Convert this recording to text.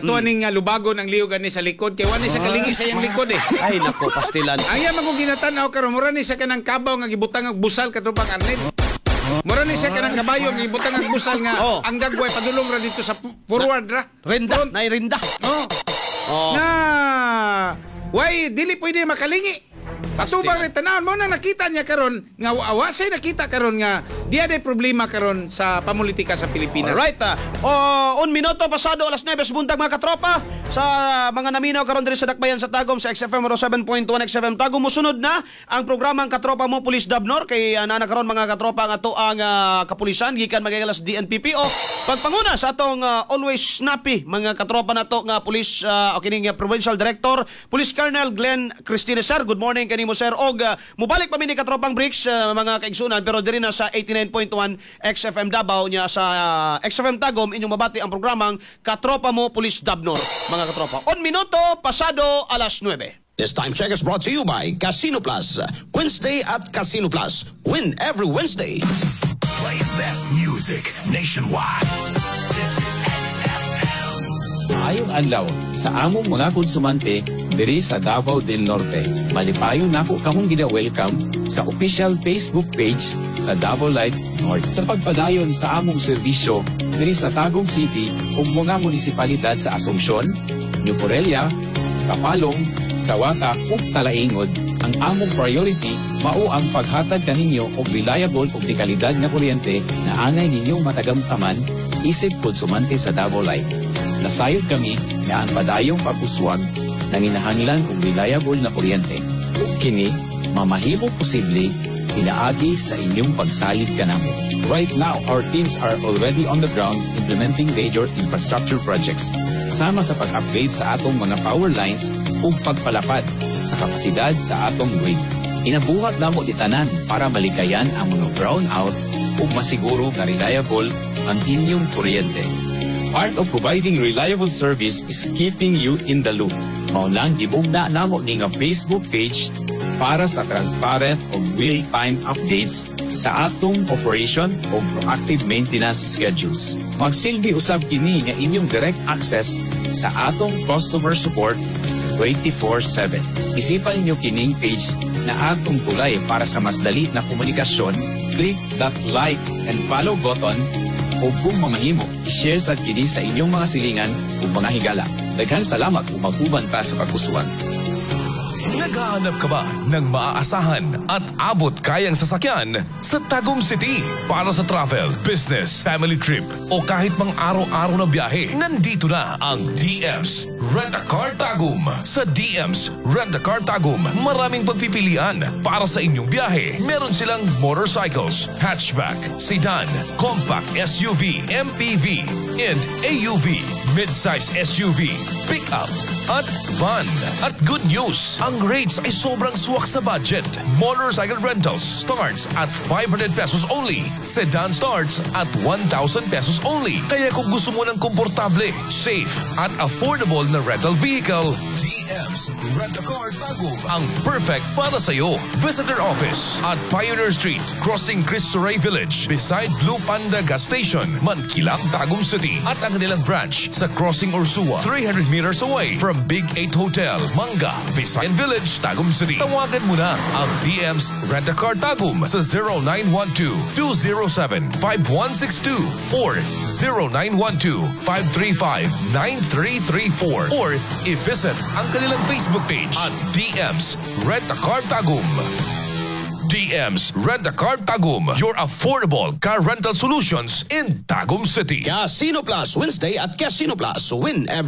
Ato ning lubagon ang liugan ni sa likod kay wani sa kalingi sa iyang likod eh. Ay nako, pastilan. Ang iya man kung ginatanaw karon mura ni sa kanang kabaw nga gibutang og busal katupang arnib. Mura ni sa kanang kabayo nga gibutang og busal nga ang gagway padulong ra dito sa forward ra. Rinda, nay rinda. Na why dili pwede makalingi. Patubang rin tanawon mo na nakita niya karon nga awa say nakita karon nga diya day problema karon sa pamulitika sa Pilipinas. Alright. 1 minuto pasado alas 9 buntag mga katropa sa mga naminaw karon diri sa Dakbayan sa Tagum sa XFM 107.1 XFM Tagum. Musunod na ang programang Katropa mo Police Dabnor kay nana karon mga katropa nga ato ang kapulisan gikan magagalas DNPP o pagpanguna sa atong always snappy mga katropa nato nga police o kining Provincial Director Police Colonel Glenn Cristines. Sir, good morning kanimo sir. Og mubalik pa mi ni katropang Bricks mga kaigsunan pero diri na sa 89.1 XFM Davao nya sa XFM Tagum inyong mabati ang programang Katropa mo Police Dabnor mga katropa. 1 minuto pasado alas 9. This time check is brought to you by Casino Plus. Wednesday at Casino Plus. Win every Wednesday. Play best music nationwide. This is XFM. Maayong adlaw sa among mga konsumante diri sa Davao del Norte. Malipayon nako kamong gina-welcome sa official Facebook page sa Davao Light North. Sa pagpadayon sa among serbisyo diri sa Tagum City ug mga munisipalidad sa Asuncion, New Corelia, Kapalong, Sawata ug Talaingod, ang among priority mao ang paghatag kaninyo og reliable ug dekalidad nga kuryente na angay ninyong matagamtaman isip konsumante sa Davao Light. Nasayod kami nga ang padayong pag-uswag nanginahanglan og reliable na kuryente. Ug kini mamahimo posible pinaagi sa inyong pagsalig kanamo. Right now, our teams are already on the ground implementing major infrastructure projects sama sa pag-upgrade sa atong mga power lines ug pagpalapad sa kapasidad sa atong grid. Inabuhat namo di tanan para malikayan ang mga brownout ug masiguro nga reliable ang inyong kuryente. Part of providing reliable service is keeping you in the loop. Mao lang gibugna namo ni nga Facebook page para sa transparent ug real-time updates sa atong operation ug proactive maintenance schedules. Magsilbi usab kini nga inyong direct access sa atong customer support 24/7. Isipan ninyo kining page na atong tulay para sa mas dali na komunikasyon. Click that like and follow button o kung mamahimo, i-share sa kini sa inyong mga silingan o mga higala. Daghang salamat kung mag-uban ta sa pagkusuan. Naghahanap ka ba ng maaasahan at abot kayang sasakyan sa Tagum City para sa travel, business, family trip o kahit mang araw-araw na biyahe? Nandito na ang DM's Rent-A-Car Tagum. Sa DM's Rent-A-Car Tagum, maraming pagpipilian para sa inyong biyahe. Meron silang motorcycles, hatchback, sedan, compact SUV, MPV, and AUV, mid-size SUV, pickup, at van. At good news, ang rates ay sobrang swak sa budget. Motorcycle rentals starts at 500 pesos only. Sedan starts at 1,000 pesos only. Kaya kung gusto mo ng komportable, safe, at affordable na rental vehicle, DM's Rent-A-Car Tagum ang perfect para sa'yo. Visit their office at Pioneer Street, crossing Cristo Rey Village, beside Blue Panda Gas Station, Mankilang, Tagum City. At ang kanilang branch sa Crossing Ursua, 300 meters away from Big 8 Hotel, Manga, Visayan Village, Tagum City. Tawagan mo na ang DM's Rent-A-Car Tagum sa 0912-207-5162 or 0912-535-9334 or i-visit ang kanilang Facebook page at DM's Rent-A-Car Tagum. DM's Rent-A-Car Tagum, your affordable car rental solutions in Tagum City. Casino Plus. Wednesday at Casino Plus. Win every